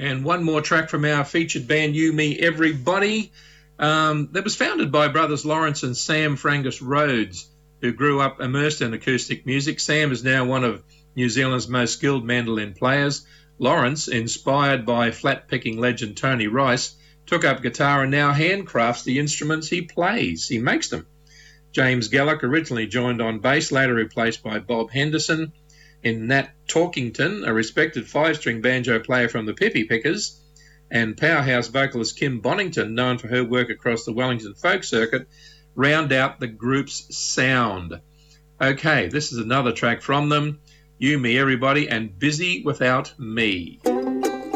And one more track from our featured band, You, Me, Everybody, that was founded by brothers Lawrence and Sam Frangus Rhodes, who grew up immersed in acoustic music. Sam is now one of New Zealand's most skilled mandolin players. Lawrence, inspired by flat-picking legend Tony Rice, took up guitar and now handcrafts the instruments he plays. He makes them. James Gallock originally joined on bass, later replaced by Bob Henderson. In Nat Talkington, a respected five-string banjo player from the Pippi Pickers, and powerhouse vocalist Kim Bonington, known for her work across the Wellington folk circuit, round out the group's sound. Okay, this is another track from them, You, Me, Everybody, and Busy Without Me.